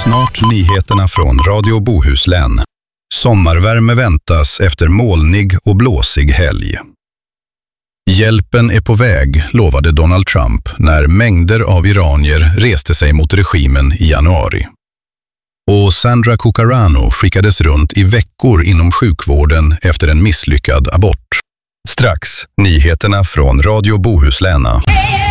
Snart nyheterna från Radio Bohuslän. Sommarvärme väntas efter molnig och blåsig helg. Hjälpen är på väg, lovade Donald Trump när mängder av iranier reste sig mot regimen i januari. Och Sandra Cucarano skickades runt i veckor inom sjukvården efter en misslyckad abort. Strax, nyheterna från Radio Bohuslän.